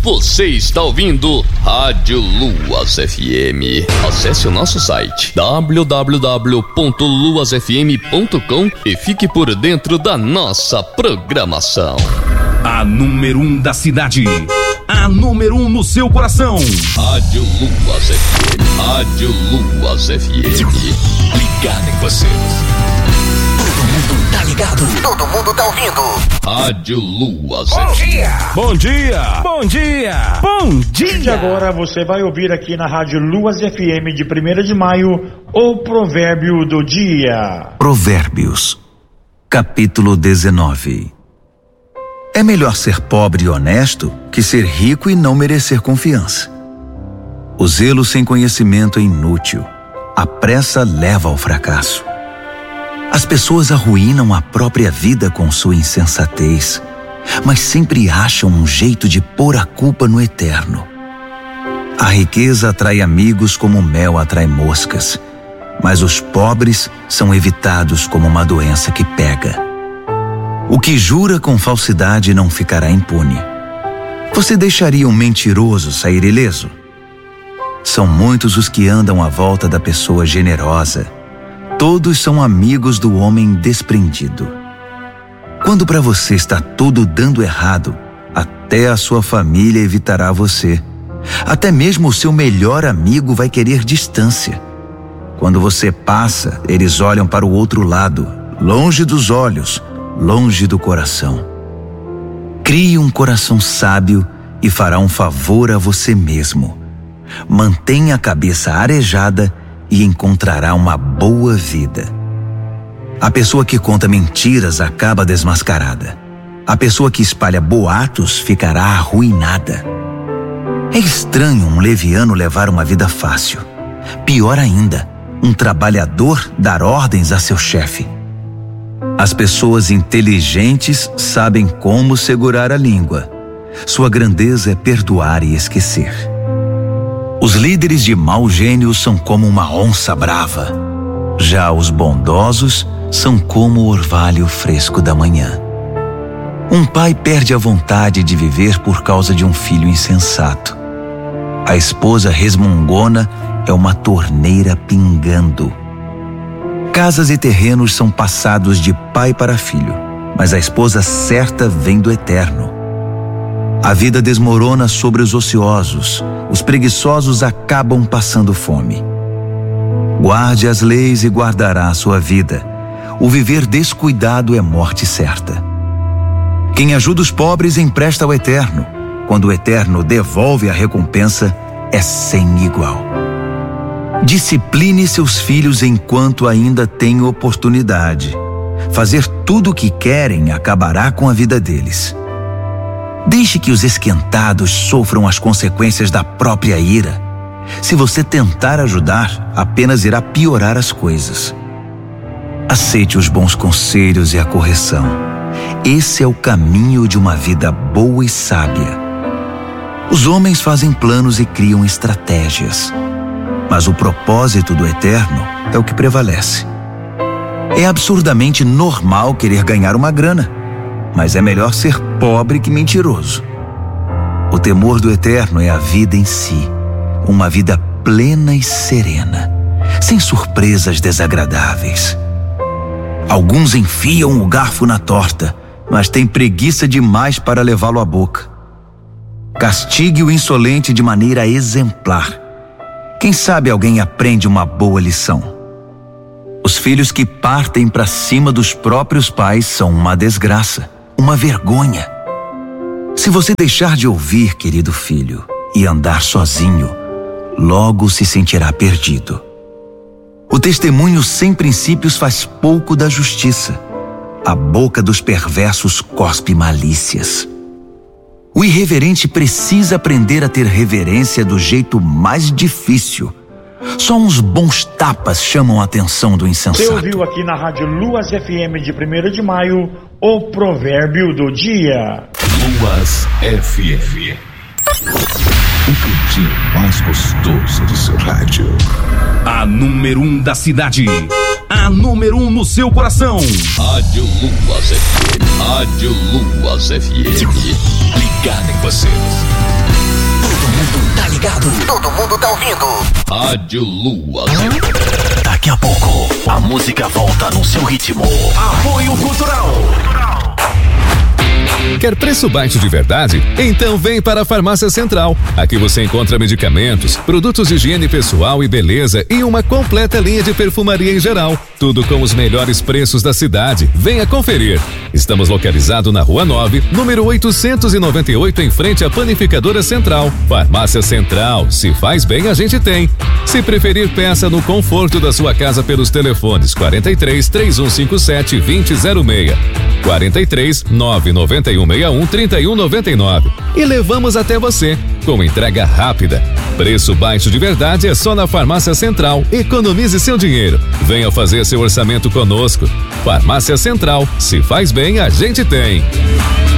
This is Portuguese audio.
Você está ouvindo Rádio Luas FM. Acesse o nosso site www.luasfm.com e fique por dentro da nossa programação. A número 1 da cidade. A número 1 no seu coração. Rádio Luas FM. Rádio Luas FM. Ligado em você. Todo mundo tá ligado. Todo mundo tá ouvindo. Rádio Luas Bom FM. dia. Bom dia. Bom dia. Bom dia. E agora você vai ouvir aqui na Rádio Luas FM de 1º de maio o provérbio do dia. Provérbios, capítulo 19. É melhor ser pobre e honesto que ser rico e não merecer confiança. O zelo sem conhecimento é inútil. A pressa leva ao fracasso. As pessoas arruinam a própria vida com sua insensatez, mas sempre acham um jeito de pôr a culpa no eterno. A riqueza atrai amigos como o mel atrai moscas, mas os pobres são evitados como uma doença que pega. O que jura com falsidade não ficará impune. Você deixaria um mentiroso sair ileso? São muitos os que andam à volta da pessoa generosa. Todos são amigos do homem desprendido. Quando para você está tudo dando errado, até a sua família evitará você. Até mesmo o seu melhor amigo vai querer distância. Quando você passa, eles olham para o outro lado, longe dos olhos, longe do coração. Crie um coração sábio e fará um favor a você mesmo. Mantenha a cabeça arejada e encontrará uma boa vida. A pessoa que conta mentiras acaba desmascarada. A pessoa que espalha boatos ficará arruinada. É estranho um leviano levar uma vida fácil. Pior ainda, um trabalhador dar ordens a seu chefe. As pessoas inteligentes sabem como segurar a língua. Sua grandeza é perdoar e esquecer. Os líderes de mau gênio são como uma onça brava. Já os bondosos são como o orvalho fresco da manhã. Um pai perde a vontade de viver por causa de um filho insensato. A esposa resmungona é uma torneira pingando. Casas e terrenos são passados de pai para filho, mas a esposa certa vem do eterno. A vida desmorona sobre os ociosos, os preguiçosos acabam passando fome. Guarde as leis e guardará a sua vida. O viver descuidado é morte certa. Quem ajuda os pobres empresta ao eterno. Quando o eterno devolve a recompensa, é sem igual. Discipline seus filhos enquanto ainda tem oportunidade. Fazer tudo o que querem acabará com a vida deles. Deixe que os esquentados sofram as consequências da própria ira. Se você tentar ajudar, apenas irá piorar as coisas. Aceite os bons conselhos e a correção. Esse é o caminho de uma vida boa e sábia. Os homens fazem planos e criam estratégias, mas o propósito do eterno é o que prevalece. É absurdamente normal querer ganhar uma grana, mas é melhor ser pobre que mentiroso. O temor do eterno é a vida em si, uma vida plena e serena, sem surpresas desagradáveis. Alguns enfiam o garfo na torta, mas têm preguiça demais para levá-lo à boca. Castigue o insolente de maneira exemplar. Quem sabe alguém aprende uma boa lição. Os filhos que partem para cima dos próprios pais são uma desgraça, uma vergonha. Se você deixar de ouvir, querido filho, e andar sozinho, logo se sentirá perdido. O testemunho sem princípios faz pouco da justiça. A boca dos perversos cospe malícias. O irreverente precisa aprender a ter reverência do jeito mais difícil. Só uns bons tapas chamam a atenção do insensato. Você ouviu aqui na Rádio Luas FM de 1º de maio o provérbio do dia. Luas FM. O cantinho mais gostoso do seu rádio. A número 1 da cidade. A número 1 no seu coração. Rádio Luas FM. Rádio Luas FM. Ligado em você. ligado. Todo mundo tá ouvindo. Rádio Lua ZFM. Daqui a pouco, a música volta no seu ritmo. Apoio Cultural. Quer preço baixo de verdade? Então vem para a Farmácia Central. Aqui você encontra medicamentos, produtos de higiene pessoal e beleza e uma completa linha de perfumaria em geral. Tudo com os melhores preços da cidade. Venha conferir. Estamos localizados na Rua 9, número 898, em frente à Panificadora Central. Farmácia Central. Se faz bem, a gente tem. Se preferir, peça no conforto da sua casa pelos telefones 43 3157 2006, 43 99161 3199 e levamos até você com entrega rápida. Preço baixo de verdade é só na Farmácia Central. Economize seu dinheiro. Venha fazer seu orçamento conosco. Farmácia Central. Se faz bem, a gente tem.